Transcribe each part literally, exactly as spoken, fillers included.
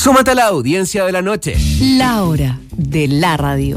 Súmate a la audiencia de la noche. La hora de la radio.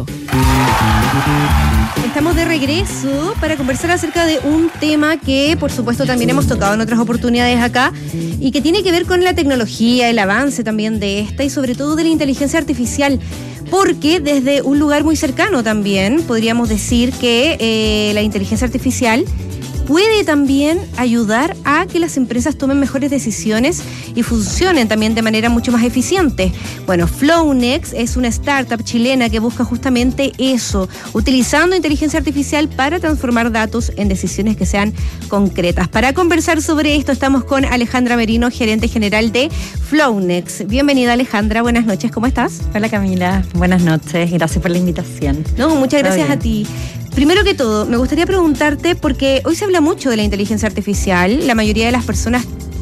Estamos de regreso para conversar acerca de un tema que, por supuesto, también hemos tocado en otras oportunidades acá y que tiene que ver con la tecnología, el avance también de esta y sobre todo de la inteligencia artificial. Porque desde un lugar muy cercano también podríamos decir que eh, la inteligencia artificial puede también ayudar a que las empresas tomen mejores decisiones y funcionen también de manera mucho más eficiente. Bueno, Flownex es una startup chilena que busca justamente eso, utilizando inteligencia artificial para transformar datos en decisiones que sean concretas. Para conversar sobre esto estamos con Alejandra Merino, gerente general de Flownex. Bienvenida, Alejandra, buenas noches, ¿cómo estás? Hola, Camila, buenas noches, gracias por la invitación. No, muchas gracias a ti. Primero que todo, me gustaría preguntarte, porque hoy se habla mucho de la inteligencia artificial, la mayoría de las personas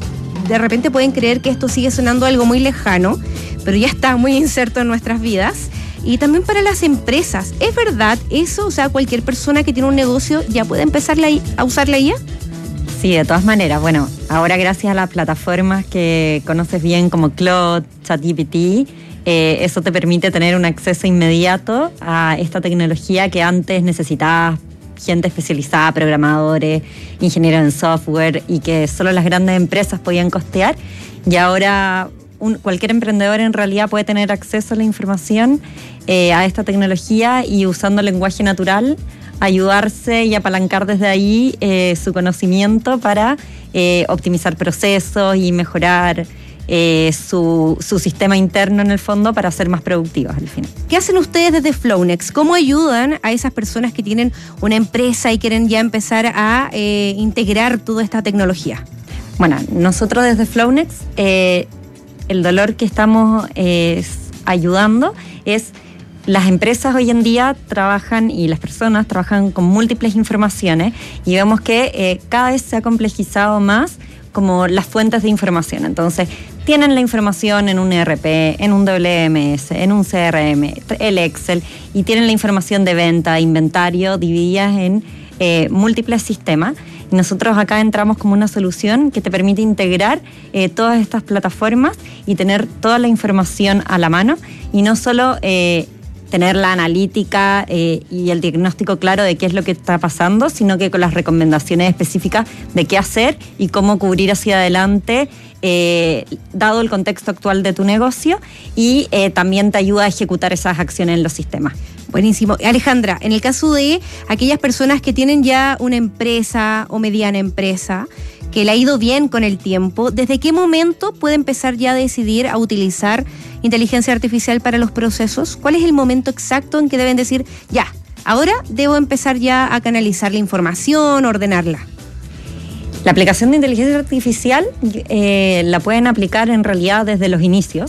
de repente pueden creer que esto sigue sonando algo muy lejano, pero ya está muy inserto en nuestras vidas, y también para las empresas. ¿Es verdad eso? O sea, cualquier persona que tiene un negocio ya puede empezar a usar la I A. Sí, de todas maneras. Bueno, ahora gracias a las plataformas que conoces bien como Claude, ChatGPT, Eh, eso te permite tener un acceso inmediato a esta tecnología que antes necesitabas gente especializada, programadores, ingenieros en software, y que solo las grandes empresas podían costear. Y ahora un, cualquier emprendedor en realidad puede tener acceso a la información, eh, a esta tecnología, y usando lenguaje natural ayudarse y apalancar desde ahí eh, su conocimiento para eh, optimizar procesos y mejorar Eh, su, su sistema interno en el fondo para ser más productivos al final. ¿Qué hacen ustedes desde Flownex? ¿Cómo ayudan a esas personas que tienen una empresa y quieren ya empezar a eh, integrar toda esta tecnología? Bueno, nosotros desde Flownex eh, el dolor que estamos eh, ayudando es las empresas hoy en día trabajan y las personas trabajan con múltiples informaciones, y vemos que eh, cada vez se ha complejizado más como las fuentes de información. Entonces, tienen la información en un E R P, en un W M S, en un C R M, el Excel, y tienen la información de venta, inventario, divididas en eh, múltiples sistemas. Y nosotros acá entramos como una solución que te permite integrar eh, todas estas plataformas y tener toda la información a la mano, y no solo eh, tener la analítica eh, y el diagnóstico claro de qué es lo que está pasando, sino que con las recomendaciones específicas de qué hacer y cómo cubrir hacia adelante, eh, dado el contexto actual de tu negocio, y eh, también te ayuda a ejecutar esas acciones en los sistemas. Buenísimo. Alejandra, en el caso de aquellas personas que tienen ya una empresa o mediana empresa, que le ha ido bien con el tiempo, ¿desde qué momento puede empezar ya a decidir a utilizar inteligencia artificial para los procesos? ¿Cuál es el momento exacto en que deben decir, ya, ahora debo empezar ya a canalizar la información, ordenarla? La aplicación de inteligencia artificial eh, la pueden aplicar en realidad desde los inicios.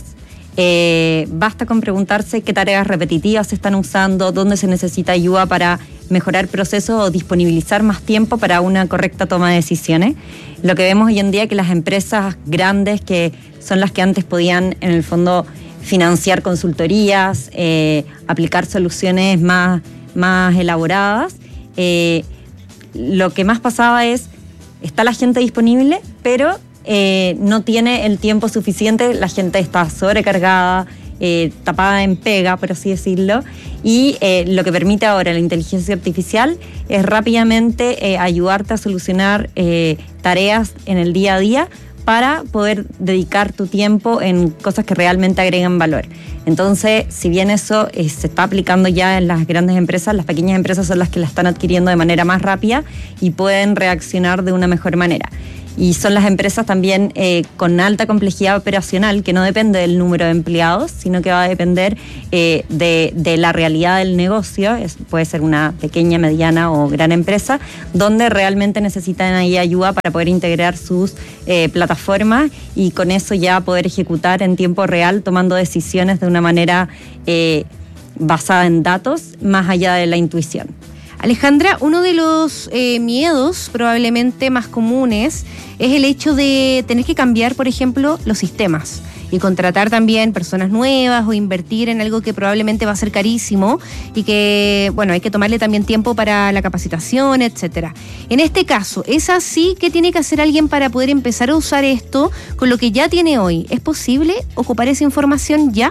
Eh, basta con preguntarse qué tareas repetitivas se están usando, dónde se necesita ayuda para mejorar procesos o disponibilizar más tiempo para una correcta toma de decisiones. Lo que vemos hoy en día es que las empresas grandes, que son las que antes podían en el fondo financiar consultorías, eh, aplicar soluciones más, más elaboradas, eh, lo que más pasaba es, está la gente disponible, pero Eh, no tiene el tiempo suficiente, la gente está sobrecargada, eh, tapada en pega, por así decirlo, y eh, lo que permite ahora la inteligencia artificial es rápidamente eh, ayudarte a solucionar eh, tareas en el día a día para poder dedicar tu tiempo en cosas que realmente agregan valor. Entonces, si bien eso eh, se está aplicando ya en las grandes empresas, las pequeñas empresas son las que la están adquiriendo de manera más rápida y pueden reaccionar de una mejor manera. Y son las empresas también eh, con alta complejidad operacional, que no depende del número de empleados, sino que va a depender eh, de, de la realidad del negocio. Es, puede ser una pequeña, mediana o gran empresa, donde realmente necesitan ahí ayuda para poder integrar sus eh, plataformas y con eso ya poder ejecutar en tiempo real, tomando decisiones de una manera eh, basada en datos, más allá de la intuición. Alejandra, uno de los eh, miedos probablemente más comunes es el hecho de tener que cambiar, por ejemplo, los sistemas y contratar también personas nuevas o invertir en algo que probablemente va a ser carísimo y que, bueno, hay que tomarle también tiempo para la capacitación, etcétera. En este caso, ¿es así? ¿Qué tiene que hacer alguien para poder empezar a usar esto con lo que ya tiene hoy? ¿Es posible ocupar esa información ya?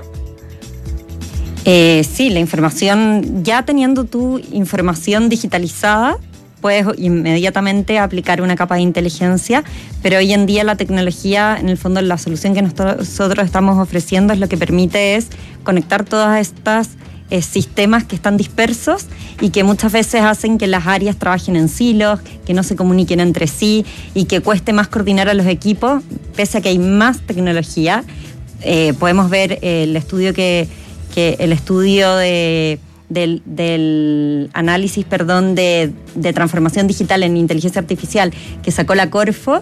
Eh, sí, la información, ya teniendo tu información digitalizada, puedes inmediatamente aplicar una capa de inteligencia, pero hoy en día la tecnología, en el fondo la solución que nosotros estamos ofreciendo es lo que permite es conectar todas estas eh, sistemas que están dispersos y que muchas veces hacen que las áreas trabajen en silos, que no se comuniquen entre sí y que cueste más coordinar a los equipos, pese a que hay más tecnología. Eh, podemos ver eh, el estudio que que el estudio de, del, del análisis perdón, de, de transformación digital en inteligencia artificial que sacó la Corfo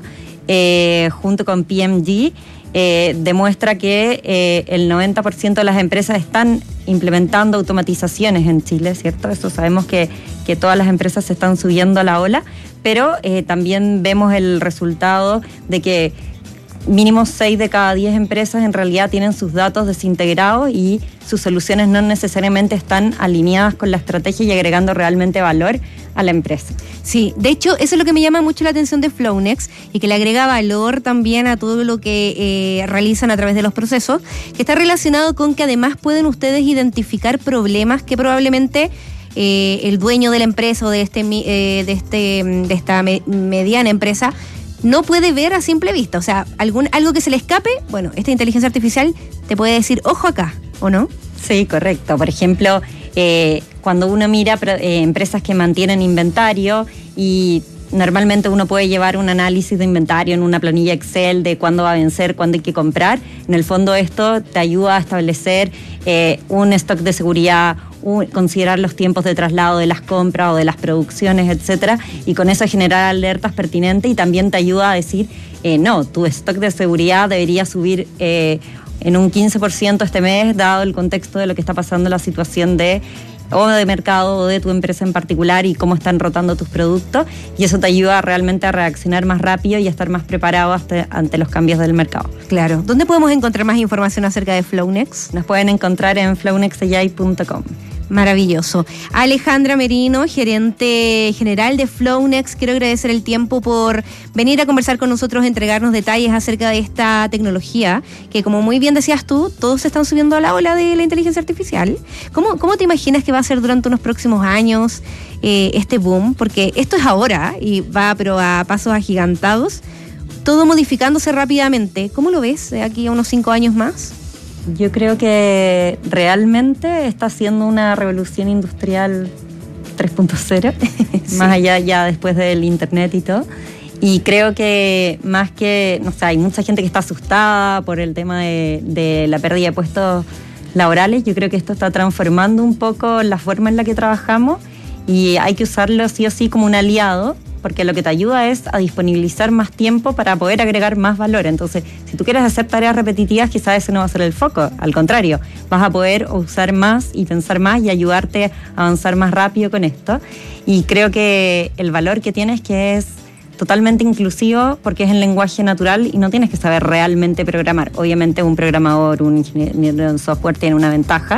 eh, junto con P M G eh, demuestra que eh, el noventa por ciento de las empresas están implementando automatizaciones en Chile, ¿cierto? Eso sabemos que, que todas las empresas se están subiendo a la ola, pero eh, también vemos el resultado de que mínimo seis de cada diez empresas en realidad tienen sus datos desintegrados y sus soluciones no necesariamente están alineadas con la estrategia y agregando realmente valor a la empresa. Sí, de hecho, eso es lo que me llama mucho la atención de Flownex y que le agrega valor también a todo lo que eh, realizan a través de los procesos, que está relacionado con que además pueden ustedes identificar problemas que probablemente eh, el dueño de la empresa o de, este, eh, de, este, de esta me, mediana empresa no puede ver a simple vista. O sea, algún, algo que se le escape, bueno, esta inteligencia artificial te puede decir, ojo acá, ¿o no? Sí, correcto. Por ejemplo, eh, cuando uno mira eh, empresas que mantienen inventario y normalmente uno puede llevar un análisis de inventario en una planilla Excel de cuándo va a vencer, cuándo hay que comprar. En el fondo esto te ayuda a establecer eh, un stock de seguridad, un, considerar los tiempos de traslado de las compras o de las producciones, etcétera, y con eso generar alertas pertinentes y también te ayuda a decir, eh, no, tu stock de seguridad debería subir eh, en un quince por ciento este mes, dado el contexto de lo que está pasando, la situación de o de mercado o de tu empresa en particular y cómo están rotando tus productos, y eso te ayuda realmente a reaccionar más rápido y a estar más preparado hasta, ante los cambios del mercado. Claro. ¿Dónde podemos encontrar más información acerca de Flownex? Nos pueden encontrar en flownex a i punto com. Maravilloso. Alejandra Merino, gerente general de Flownex, quiero agradecer el tiempo por venir a conversar con nosotros, entregarnos detalles acerca de esta tecnología, que como muy bien decías tú, todos se están subiendo a la ola de la inteligencia artificial. ¿Cómo, cómo te imaginas que va a ser durante unos próximos años eh, este boom? Porque esto es ahora y va pero a pasos agigantados, todo modificándose rápidamente. ¿Cómo lo ves de aquí a unos cinco años más? Yo creo que realmente está siendo una revolución industrial tres punto cero, sí. Más allá ya después del internet y todo. Y creo que más que, no sé, hay mucha gente que está asustada por el tema de, de la pérdida de puestos laborales. Yo creo que esto está transformando un poco la forma en la que trabajamos y hay que usarlo sí o sí como un aliado, porque lo que te ayuda es a disponibilizar más tiempo para poder agregar más valor. Entonces, si tú quieres hacer tareas repetitivas, quizás ese no va a ser el foco. Al contrario, vas a poder usar más y pensar más y ayudarte a avanzar más rápido con esto. Y creo que el valor que tiene es que es totalmente inclusivo porque es en lenguaje natural y no tienes que saber realmente programar. Obviamente un programador, un ingeniero en software tiene una ventaja,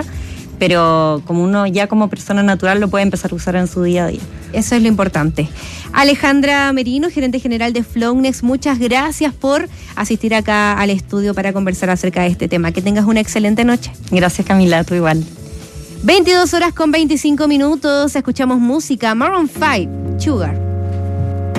pero como uno ya como persona natural lo puede empezar a usar en su día a día. Eso es lo importante. Alejandra Merino, gerente general de Flownex, muchas gracias por asistir acá al estudio para conversar acerca de este tema. Que tengas una excelente noche. Gracias, Camila, tú igual. veintidós horas con veinticinco minutos, escuchamos música. Maroon cinco, Sugar.